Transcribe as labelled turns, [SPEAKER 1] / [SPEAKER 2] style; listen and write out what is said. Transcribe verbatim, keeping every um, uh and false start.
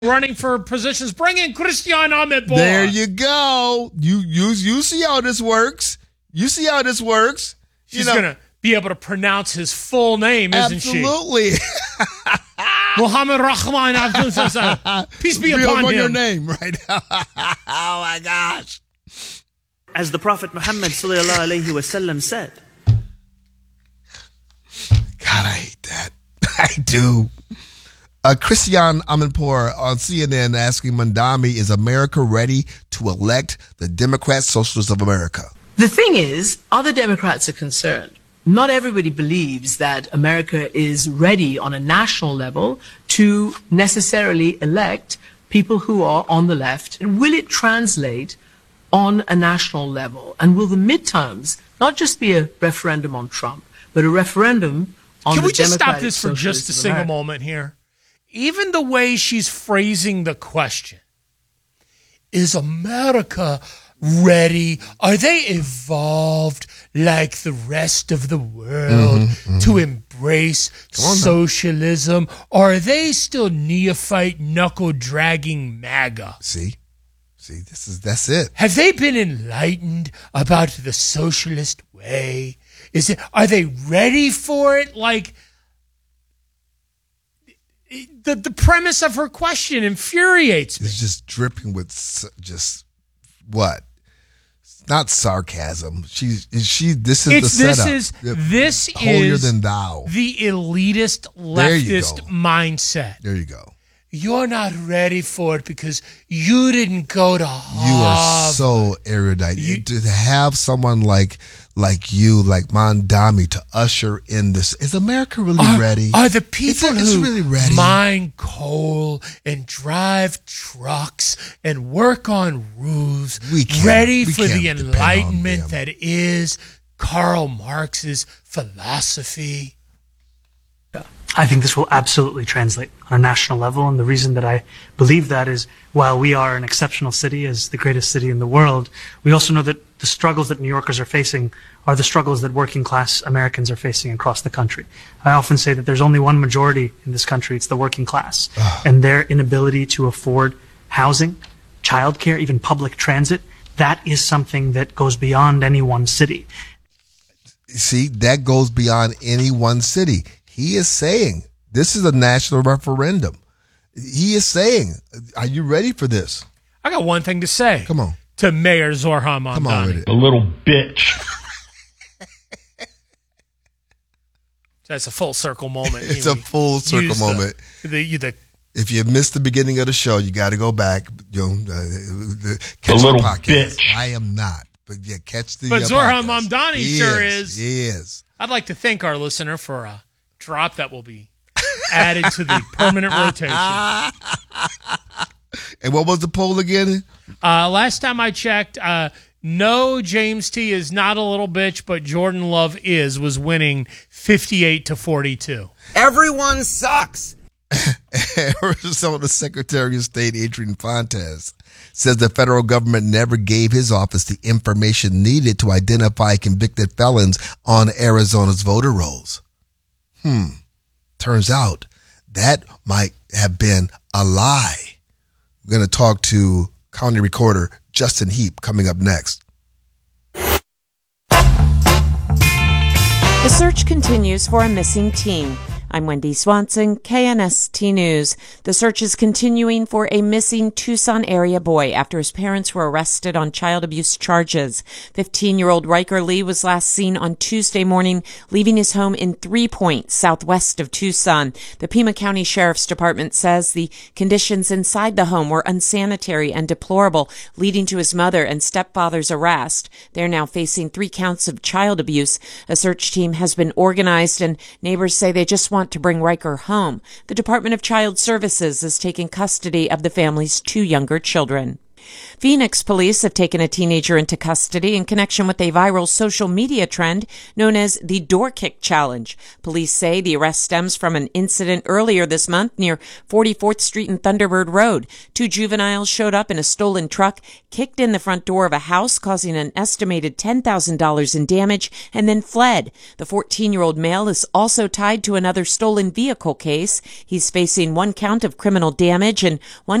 [SPEAKER 1] running for positions. Bring in Christian Amanpour.
[SPEAKER 2] There you go. You you you see how this works. You see how this works.
[SPEAKER 1] She's
[SPEAKER 2] you know,
[SPEAKER 1] gonna be able to pronounce his full name, isn't
[SPEAKER 2] absolutely.
[SPEAKER 1] she? Absolutely. Muhammad Rahman Abdul Sassar. Peace be
[SPEAKER 2] Real
[SPEAKER 1] upon
[SPEAKER 2] on
[SPEAKER 1] him.
[SPEAKER 2] Your name right now. Oh my gosh.
[SPEAKER 3] As the Prophet Muhammad sallallahu alaihi wasallam said.
[SPEAKER 2] God, I hate that. I do. Uh, Christian Amanpour on C N N asking Mandami, is America ready to elect the Democrat Socialists of America?
[SPEAKER 4] The thing is, other Democrats are concerned. Not everybody believes that America is ready on a national level to necessarily elect people who are on the left. And will it translate on a national level? And will the midterms not just be a referendum on Trump, but a referendum on
[SPEAKER 1] Can
[SPEAKER 4] the
[SPEAKER 1] we just
[SPEAKER 4] Democratic
[SPEAKER 1] stop this for just a
[SPEAKER 4] Socialists of
[SPEAKER 1] single
[SPEAKER 4] America?
[SPEAKER 1] moment here? Even the way she's phrasing the question, is America ready? Are they evolved like the rest of the world
[SPEAKER 2] Mm-hmm, mm-hmm.
[SPEAKER 1] to embrace socialism? Or are they still neophyte, knuckle-dragging MAGA?
[SPEAKER 2] See? See, this is that's it.
[SPEAKER 1] Have they been enlightened about the socialist way? Is it? Are they ready for it? Like, the the premise of her question infuriates me.
[SPEAKER 2] It's just dripping with s- just what? Not sarcasm. She's she. This is
[SPEAKER 1] It's
[SPEAKER 2] the
[SPEAKER 1] this
[SPEAKER 2] setup.
[SPEAKER 1] is
[SPEAKER 2] The-
[SPEAKER 1] this
[SPEAKER 2] holier
[SPEAKER 1] is
[SPEAKER 2] than thou.
[SPEAKER 1] the elitist
[SPEAKER 2] There you
[SPEAKER 1] leftist
[SPEAKER 2] go.
[SPEAKER 1] mindset.
[SPEAKER 2] There you go.
[SPEAKER 1] You're not ready for it because you didn't go to Harvard.
[SPEAKER 2] You are so erudite.
[SPEAKER 1] You-
[SPEAKER 2] to have someone like like you, like Mandami, to usher in this. Is America really
[SPEAKER 1] Are,
[SPEAKER 2] ready?
[SPEAKER 1] are the people
[SPEAKER 2] It's- it's
[SPEAKER 1] who
[SPEAKER 2] really ready.
[SPEAKER 1] mine coal and drive trucks and work on roofs
[SPEAKER 2] We can't-
[SPEAKER 1] ready
[SPEAKER 2] we
[SPEAKER 1] for the
[SPEAKER 2] can't depend on
[SPEAKER 1] enlightenment
[SPEAKER 2] them.
[SPEAKER 1] that is Karl Marx's philosophy?
[SPEAKER 5] I think this will absolutely translate on a national level. And the reason that I believe that is while we are an exceptional city as the greatest city in the world, we also know that the struggles that New Yorkers are facing are the struggles that working class Americans are facing across the country. I often say that there's only one majority in this country. It's the working class. And their inability to afford housing, childcare, even public transit, that is something that goes beyond any one city.
[SPEAKER 2] See, that goes beyond any one city. He is saying this is a national referendum. He is saying, are you ready for this?
[SPEAKER 1] I got one thing to say.
[SPEAKER 2] Come on.
[SPEAKER 1] To Mayor Zohran Mamdani.
[SPEAKER 2] Come on with it.
[SPEAKER 6] A little bitch.
[SPEAKER 1] That's a full circle moment.
[SPEAKER 2] It's
[SPEAKER 1] You
[SPEAKER 2] a full circle
[SPEAKER 1] use the-
[SPEAKER 2] moment.
[SPEAKER 1] The, you- the,
[SPEAKER 2] If you missed the beginning of the show, you got to go back. You know, uh, the, catch
[SPEAKER 6] A
[SPEAKER 2] the
[SPEAKER 6] little
[SPEAKER 2] podcast.
[SPEAKER 6] bitch.
[SPEAKER 2] I am not, but yeah, catch the.
[SPEAKER 1] But
[SPEAKER 2] uh,
[SPEAKER 1] Zohran
[SPEAKER 2] podcast.
[SPEAKER 1] Mamdani
[SPEAKER 2] He
[SPEAKER 1] sure
[SPEAKER 2] is.
[SPEAKER 1] is.
[SPEAKER 2] He is.
[SPEAKER 1] I'd like to thank our listener for a drop that will be added to the permanent rotation.
[SPEAKER 2] And what was the poll again?
[SPEAKER 1] Uh, last time I checked, uh, no, James T is not a little bitch, but Jordan Love is, was winning fifty-eight to forty-two.
[SPEAKER 7] Everyone sucks.
[SPEAKER 2] Arizona Secretary of State Adrian Fontes says the federal government never gave his office the information needed to identify convicted felons on Arizona's voter rolls. Hmm. Turns out that might have been a lie. We're going to talk to County Recorder Justin Heap coming up next.
[SPEAKER 8] The search continues for a missing teen. I'm Wendy Swanson, K N S T News. The search is continuing for a missing Tucson area boy after his parents were arrested on child abuse charges. fifteen-year-old Riker Lee was last seen on Tuesday morning leaving his home in Three Point, southwest of Tucson. The Pima County Sheriff's Department says the conditions inside the home were unsanitary and deplorable, leading to his mother and stepfather's arrest. They're now facing three counts of child abuse. A search team has been organized, and neighbors say they just want to bring Riker home. The Department of Child Services is taking custody of the family's two younger children. Phoenix police have taken a teenager into custody in connection with a viral social media trend known as the Door Kick Challenge. Police say the arrest stems from an incident earlier this month near forty-fourth Street and Thunderbird Road. Two juveniles showed up in a stolen truck, kicked in the front door of a house, causing an estimated ten thousand dollars in damage, and then fled. The fourteen-year-old male is also tied to another stolen vehicle case. He's facing one count of criminal damage and one